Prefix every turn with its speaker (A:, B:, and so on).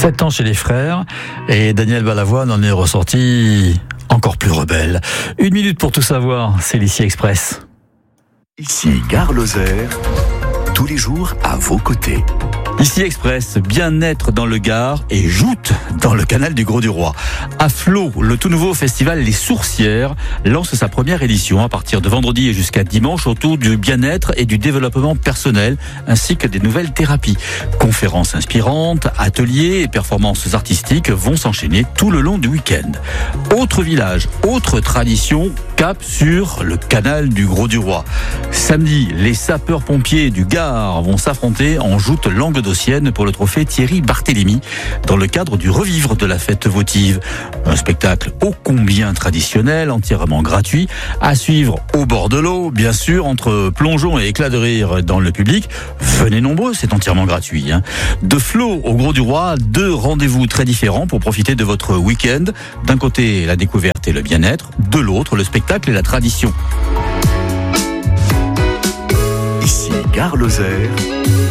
A: 7 ans chez les frères, et Daniel Balavoine en est ressorti encore plus rebelle. 1 minute pour tout savoir, c'est l'Ici Express.
B: Ici Gare Lozère, tous les jours à vos côtés.
A: Ici Express, bien-être dans le Gard et joute dans le canal du Grau-du-Roi. À Flot, le tout nouveau festival Les Sourcières lance sa première édition à partir de vendredi et jusqu'à dimanche autour du bien-être et du développement personnel ainsi que des nouvelles thérapies. Conférences inspirantes, ateliers et performances artistiques vont s'enchaîner tout le long du week-end. Autre village, autre tradition, cap sur le canal du Grau-du-Roi. Samedi, les sapeurs-pompiers du Gard vont s'affronter en joute languedocienne pour le trophée Thierry Barthélemy dans le cadre du revivre de la fête votive. Un spectacle ô combien traditionnel, entièrement gratuit, à suivre au bord de l'eau, bien sûr, entre plongeons et éclats de rire dans le public. Venez nombreux, c'est entièrement gratuit. De Flot au Grau-du-Roi, 2 rendez-vous très différents pour profiter de votre week-end. D'un côté, la découverte et le bien-être, de l'autre, le spectacle et la tradition.
B: Ici Gare Lozère,